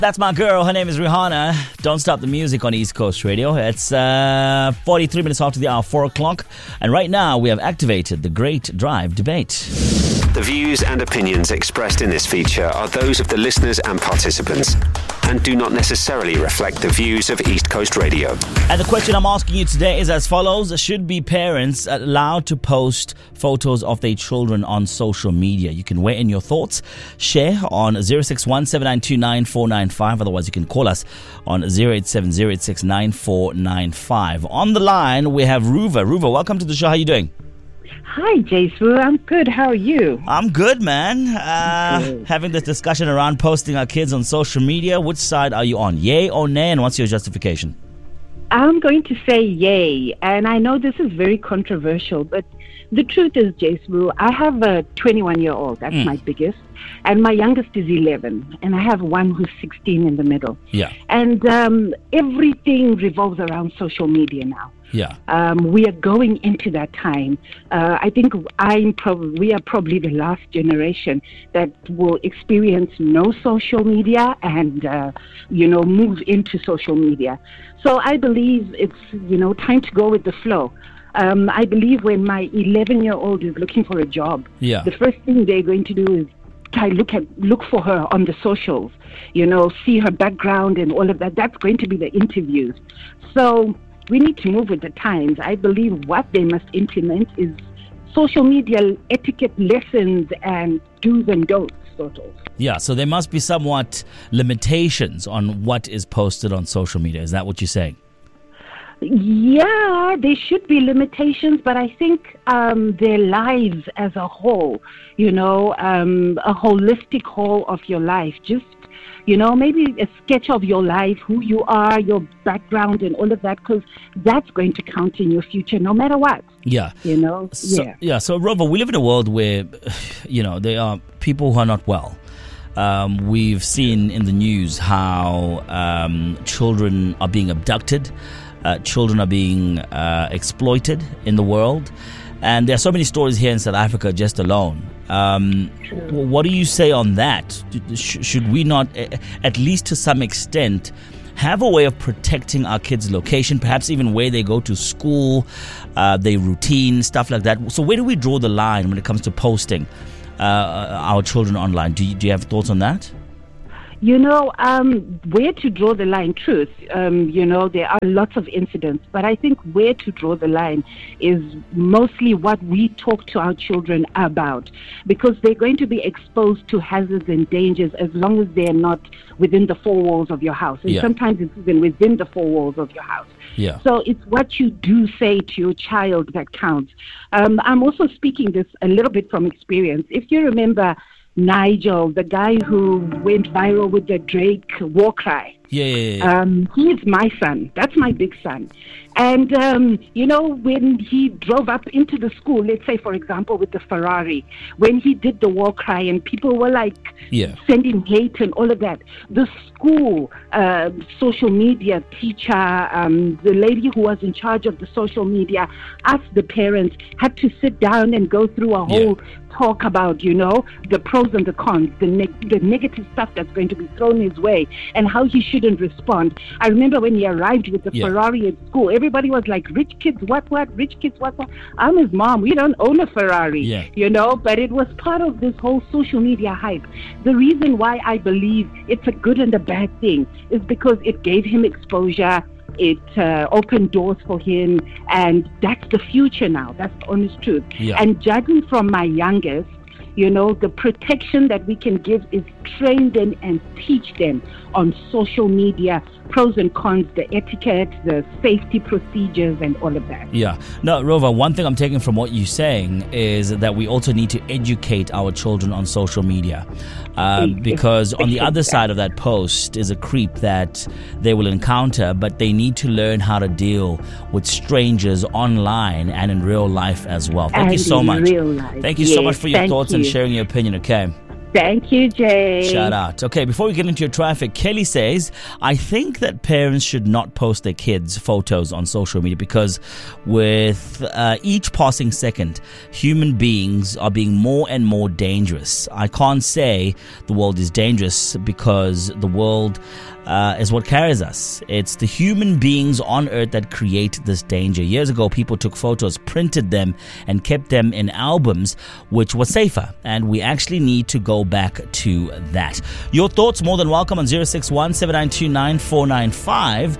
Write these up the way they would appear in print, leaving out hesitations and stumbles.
That's my girl. Her name is Rihanna. Don't stop the music on East Coast Radio. It's 43 minutes after the hour, 4 o'clock. And right now we have activated the Great Drive Debate. The views and opinions expressed in this feature are those of the listeners and participants and do not necessarily reflect the views of East Coast Radio. And the question I'm asking you today is as follows. Should be parents allowed to post photos of their children on social media? You can weigh in your thoughts. Share on 061-7929-495. Otherwise, you can call us on 087-086-9495. On the line, we have Ruva. Ruva, welcome to the show. How are you doing? Hi, Jasu. I'm good. How are you? I'm good, man. Having this discussion around posting our kids on social media. Which side are you on? Yay or nay? And what's your justification? I'm going to say yay. And I know this is very controversial, but the truth is, Jasu, I have a 21-year-old. That's my biggest. And my youngest is 11. And I have one who's 16 in the middle. Yeah. And everything revolves around social media now. Yeah. We are going into that time. I think we are probably the last generation that will experience no social media and, move into social media. So I believe it's, time to go with the flow. I believe when my 11-year-old is looking for a job, the first thing they're going to do is look for her on the socials, see her background and all of that. That's going to be the interviews. So we need to move with the times. I believe what they must implement is social media etiquette lessons and do's and don'ts, sort of. Yeah, so there must be somewhat limitations on what is posted on social media. Is that what you're saying? Yeah, there should be limitations, but I think their lives as a whole, a holistic whole of your life, just maybe a sketch of your life, who you are, your background and all of that, because that's going to count in your future no matter what. Yeah. So Rova, we live in a world where, there are people who are not well. We've seen in the news how children are being abducted, children are being exploited in the world. And there are so many stories here in South Africa just alone. What do you say on that? Should we not, at least to some extent, have a way of protecting our kids' location, perhaps even where they go to school, their routine, stuff like that? So where do we draw the line when it comes to posting our children online? Do you have thoughts on that? Where to draw the line, truth, there are lots of incidents, but I think where to draw the line is mostly what we talk to our children about, because they're going to be exposed to hazards and dangers as long as they're not within the four walls of your house. And sometimes it's even within the four walls of your house. Yeah. So it's what you do say to your child that counts. I'm also speaking this a little bit from experience. If you remember Nigel, the guy who went viral with the Drake war cry. Yeah. He is my son. That's my big son. And, when he drove up into the school, let's say, for example, with the Ferrari, when he did the war cry and people were sending hate and all of that, the school, social media teacher, the lady who was in charge of the social media, us, the parents, had to sit down and go through a whole talk about, the pros and the cons, the negative stuff that's going to be thrown his way and how he shouldn't respond. I remember when he arrived with the Ferrari at school, everybody was like, rich kids, what? Rich kids, what? I'm his mom. We don't own a Ferrari, but it was part of this whole social media hype. The reason why I believe it's a good and a bad thing is because it gave him exposure. It opened doors for him, and that's the future now. That's the honest truth. And judging from my youngest, the protection that we can give is train them and teach them on social media, pros and cons, the etiquette, the safety procedures, and all of that. Yeah. No, Rova, one thing I'm taking from what you're saying is that we also need to educate our children on social media. Because on the other side of that post is a creep that they will encounter, but they need to learn how to deal with strangers online and in real life as well. Thank you so much. Real life. Thank you so much for your thoughts and sharing your opinion, okay? Thank you, Jay. Shout out. Okay, before we get into your traffic, Kelly says, I think that parents should not post their kids' photos on social media because with each passing second, human beings are being more and more dangerous. I can't say the world is dangerous because the world is what carries us. It's the human beings on earth that create this danger. Years ago, people took photos, printed them, and kept them in albums, which was safer. And we actually need to go back to that. Your thoughts more than welcome on 061 792 9495.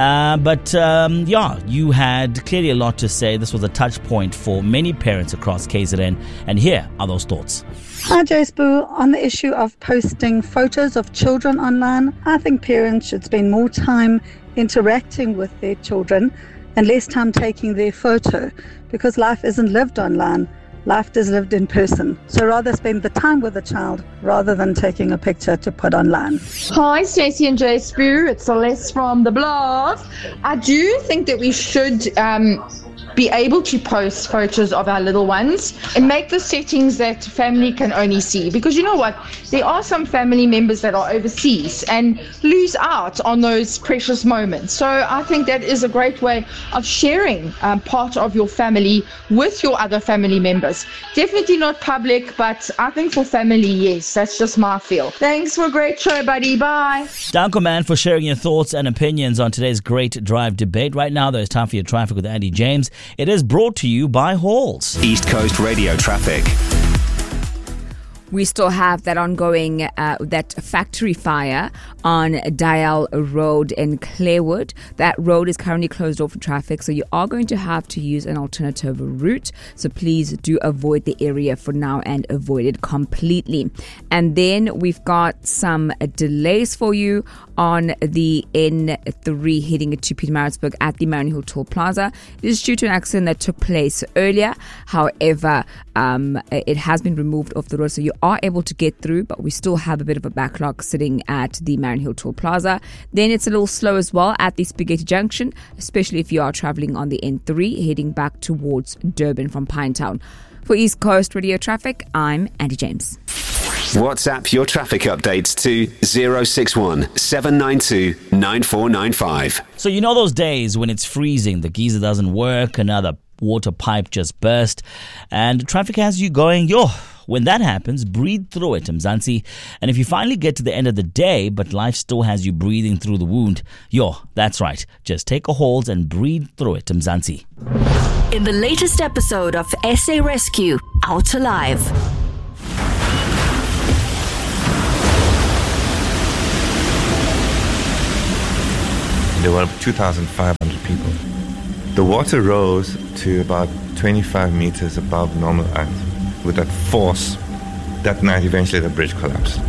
But you had clearly a lot to say. This was a touch point for many parents across KZN. And here are those thoughts. Hi, Jay Spoo. On the issue of posting photos of children online, I think parents should spend more time interacting with their children and less time taking their photo, because life isn't lived online. Life is lived in person. So rather spend the time with the child rather than taking a picture to put online. Hi, Stacey and Jay Spoo. It's Celeste from the blog. I do think that we should be able to post photos of our little ones and make the settings that family can only see, because you know what, there are some family members that are overseas and lose out on those precious moments. So I think that is a great way of sharing part of your family with your other family members. Definitely not public, but I think for family, yes, that's just my feel. Thanks for a great show, buddy. Bye. Danko, man, for sharing your thoughts and opinions on today's great drive debate. Right now, there's time for your traffic with Andy James. It is brought to you by Halls. East Coast Radio traffic. We still have that ongoing, that factory fire on Dial Road in Clarewood. That road is currently closed off for traffic, so you are going to have to use an alternative route. So please do avoid the area for now and avoid it completely. And then we've got some delays for you on the N3 heading to Pietermaritzburg at the Mariannhill Toll Plaza. This is due to an accident that took place earlier. However, it has been removed off the road, so you are able to get through, but we still have a bit of a backlog sitting at the Mariannhill Toll Plaza. Then it's a little slow as well at the Spaghetti Junction, especially if you are traveling on the N3 heading back towards Durban from Pinetown. For East Coast Radio Traffic, I'm Andy James. WhatsApp your traffic updates to 061 792 9495. So you know those days when it's freezing, the geyser doesn't work, another water pipe just burst, and traffic has you going, when that happens, breathe through it, Mzansi. And if you finally get to the end of the day, but life still has you breathing through the wound, that's right. Just take a hold and breathe through it, Mzansi. In the latest episode of SA Rescue, Out Alive. There were 2,500 people. The water rose to about 25 meters above normal height. With that force, that night eventually the bridge collapsed.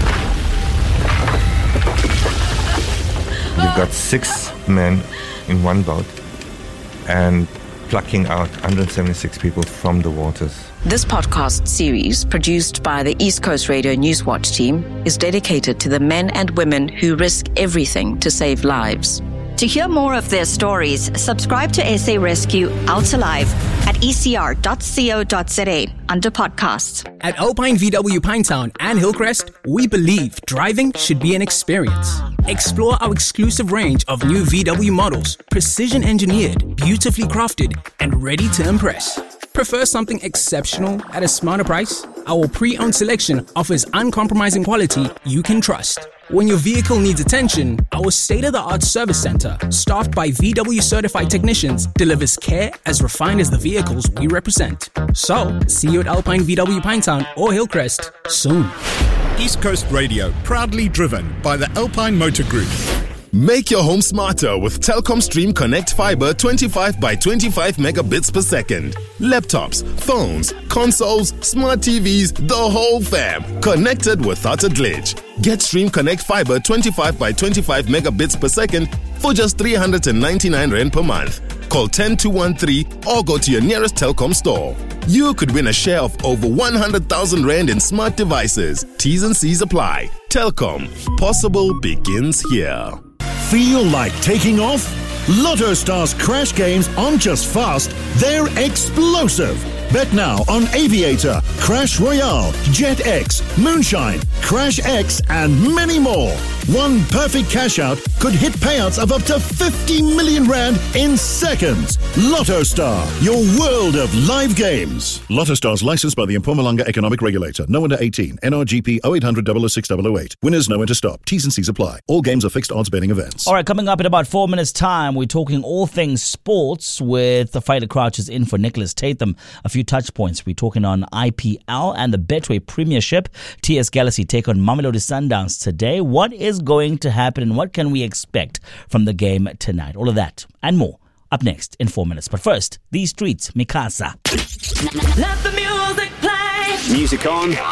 You've got 6 men in one boat and plucking out 176 people from the waters. This podcast series, produced by the East Coast Radio Newswatch team, is dedicated to the men and women who risk everything to save lives. To hear more of their stories, subscribe to SA Rescue Out Alive at ecr.co.za under podcasts. At Alpine VW Pinetown and Hillcrest, we believe driving should be an experience. Explore our exclusive range of new VW models, precision engineered, beautifully crafted, and ready to impress. Prefer something exceptional at a smarter price? Our pre-owned selection offers uncompromising quality you can trust. When your vehicle needs attention, our state-of-the-art service center, staffed by VW certified technicians, delivers care as refined as the vehicles we represent. So, see you at Alpine VW Pinetown or Hillcrest soon. East Coast Radio, proudly driven by the Alpine Motor Group. Make your home smarter with Telkom Stream Connect Fiber 25 by 25 megabits per second. Laptops, phones, consoles, smart TVs, the whole fam. Connected without a glitch. Get Stream Connect Fiber 25 by 25 megabits per second for just 399 Rand per month. Call 10213 or go to your nearest Telkom store. You could win a share of over 100,000 Rand in smart devices. T's and C's apply. Telkom. Possible begins here. Feel like taking off? Lotto Stars Crash Games aren't just fast, they're explosive. Bet now on Aviator, Crash Royale, Jet X, Moonshine, Crash X, and many more. One perfect cash out could hit payouts of up to 50 million rand in seconds. Lotto Star, your world of live games. Lotto Star's licensed by the Mpumalanga Economic Regulator. No under 18. NRGP 0800 006 008. Winners know when to stop. T's and C's apply. All games are fixed odds betting events. All right, coming up in about 4 minutes' time, we're talking all things sports with the Fighter Crouches in for Nicholas Tatham. A few touch points. We're talking on IPL and the Betway Premiership. TS Galaxy take on Mamelodi Sundowns today. What is going to happen and what can we expect from the game tonight? All of that and more up next in 4 minutes. But first, these streets, Mikasa. Let the music play. Music on.